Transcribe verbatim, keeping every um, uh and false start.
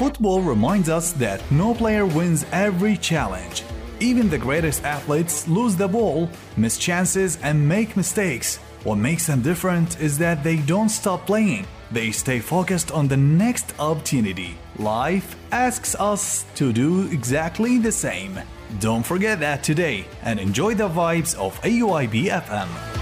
Football reminds us that no player wins every challenge. Even the greatest athletes lose the ball, miss chances, and make mistakes. What makes them different is that they don't stop playing. They stay focused on the next opportunity. Life asks us to do exactly the same. Don't forget that today and enjoy the vibes of A U I B F M.